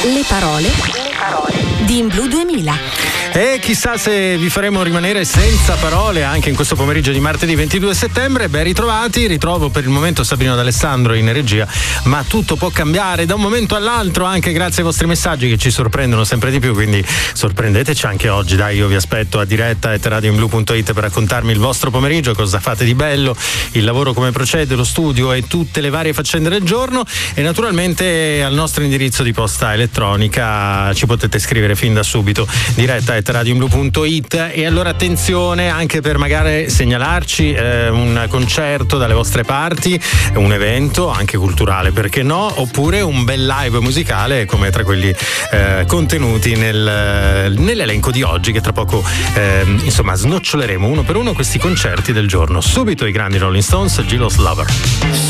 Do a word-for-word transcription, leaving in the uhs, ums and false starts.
Le parole, le parole di In Blu duemila. E chissà se vi faremo rimanere senza parole anche in questo pomeriggio di martedì ventidue settembre. Ben ritrovati, ritrovo per il momento Sabrina D'Alessandro in regia, ma tutto può cambiare da un momento all'altro anche grazie ai vostri messaggi che ci sorprendono sempre di più, quindi sorprendeteci anche oggi. Dai, io vi aspetto a diretta at radio in blu punto it per raccontarmi il vostro pomeriggio, cosa fate di bello, il lavoro come procede, lo studio e tutte le varie faccende del giorno, e naturalmente al nostro indirizzo di posta elettronica ci potete scrivere fin da subito, diretta at radio in blu punto it. E allora attenzione anche per magari segnalarci eh, un concerto dalle vostre parti, un evento anche culturale, perché no, oppure un bel live musicale come tra quelli eh, contenuti nel, nell'elenco di oggi, che tra poco eh, insomma snoccioleremo uno per uno questi concerti del giorno. Subito i grandi Rolling Stones, Jealous Lover.